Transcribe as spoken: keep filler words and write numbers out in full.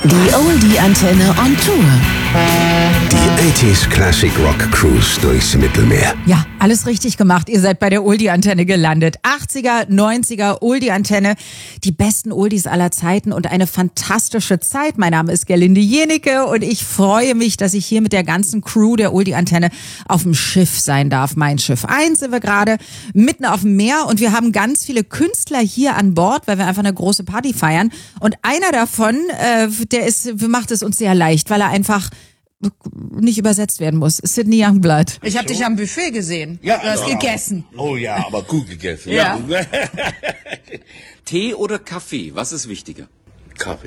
Die Oldie-Antenne on Tour. Die achtziger Classic Rock Cruise durchs Mittelmeer. Ja, alles richtig gemacht. Ihr seid bei der Oldie-Antenne gelandet. achtziger, neunziger Oldie-Antenne. Die besten Oldies aller Zeiten und eine fantastische Zeit. Mein Name ist Gerlinde Jenike und ich freue mich, dass ich hier mit der ganzen Crew der Oldie-Antenne auf dem Schiff sein darf. Mein Schiff eins sind wir gerade mitten auf dem Meer und wir haben ganz viele Künstler hier an Bord, weil wir einfach eine große Party feiern. Und einer davon, äh, der ist, macht es uns sehr leicht, weil er einfach nicht übersetzt werden muss. Sidney Youngblood. Ich habe dich am Buffet gesehen. Ja, du hast ja. gegessen. Oh ja, aber gut gegessen. Ja. Ja. Tee oder Kaffee? Was ist wichtiger? Kaffee.